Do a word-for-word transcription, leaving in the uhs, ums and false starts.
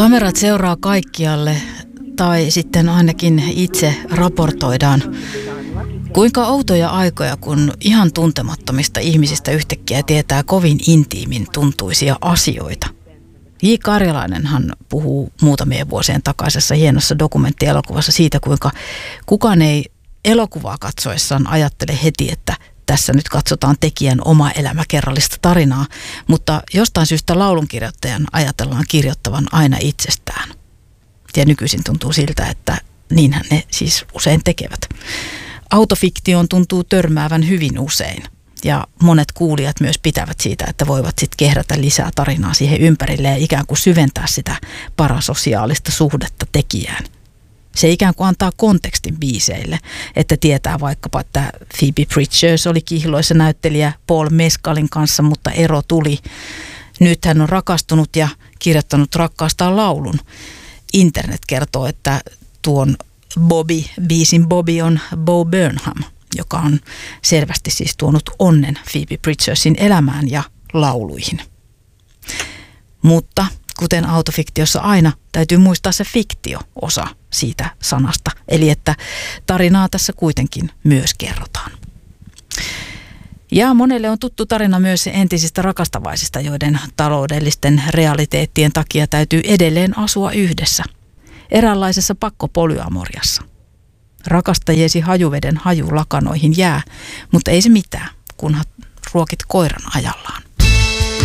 Kamerat seuraa kaikkialle, tai sitten ainakin itse raportoidaan. Kuinka outoja aikoja, kun ihan tuntemattomista ihmisistä yhtäkkiä tietää kovin intiimin tuntuisia asioita. J. Karjalainenhan puhuu muutamien vuosien takaisessa hienossa dokumenttielokuvassa siitä, kuinka kukaan ei elokuvaa katsoessaan ajattele heti, että tässä nyt katsotaan tekijän oma elämäkerrallista tarinaa, mutta jostain syystä laulunkirjoittajan ajatellaan kirjoittavan aina itsestään. Ja nykyisin tuntuu siltä, että niinhän ne siis usein tekevät. Autofiktioon tuntuu törmäävän hyvin usein. Ja monet kuulijat myös pitävät siitä, että voivat sitten kehrätä lisää tarinaa siihen ympärille ja ikään kuin syventää sitä parasosiaalista suhdetta tekijään. Se ikään kuin antaa kontekstin biiseille, että tietää vaikkapa, että Phoebe Bridgers oli kihloissa näyttelijä Paul Mescalin kanssa, mutta ero tuli. Nyt hän on rakastunut ja kirjoittanut rakkaastaan laulun. Internet kertoo, että tuon Bobby, biisin Bobby on Bo Burnham, joka on selvästi siis tuonut onnen Phoebe Bridgersin elämään ja lauluihin. Mutta kuten autofiktiossa aina, täytyy muistaa se fiktio-osa siitä sanasta. Eli että tarinaa tässä kuitenkin myös kerrotaan. Ja monelle on tuttu tarina myös entisistä rakastavaisista, joiden taloudellisten realiteettien takia täytyy edelleen asua yhdessä. Eräänlaisessa pakkopolyamoriassa. Rakastajiesi hajuveden haju lakanoihin jää, mutta ei se mitään, kunhan ruokit koiran ajallaan.